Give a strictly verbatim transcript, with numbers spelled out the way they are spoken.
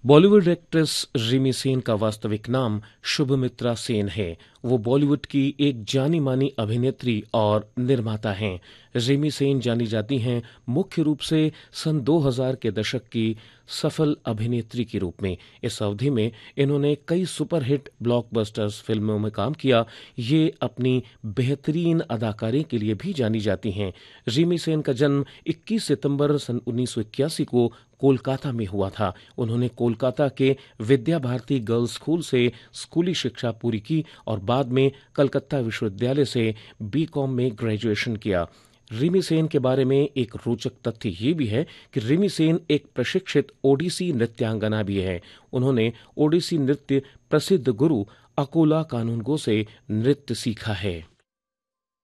Bollywood actress Rimi Sen का वास्तविक नाम शुभमित्रा सेन है। वो बॉलीवुड की एक जानी मानी अभिनेत्री और निर्माता हैं। रिमी सेन जानी जाती हैं मुख्य रूप से सन दो हज़ार के दशक की सफल अभिनेत्री के रूप में। इस अवधि में इन्होंने कई सुपरहिट ब्लॉकबस्टर्स फिल्मों में काम किया। ये अपनी बेहतरीन अदाकारी के लिए भी जानी जाती हैं। रिमी सेन का जन्म इक्कीस सितंबर सन उन्नीस सौ इक्यासी को कोलकाता में हुआ था। उन्होंने कोलकाता के विद्या भारती गर्ल्स स्कूल से स्कूली शिक्षा पूरी की और बाद में कलकत्ता विश्वविद्यालय से बी.कॉम में ग्रेजुएशन किया। रिमी सेन के बारे में एक रोचक तथ्य ये भी है कि रिमी सेन एक प्रशिक्षित ओडिसी नृत्यांगना भी है। उन्होंने ओडिसी नृत्य प्रसिद्ध गुरु अकोला कानुनगो से नृत्य सीखा है।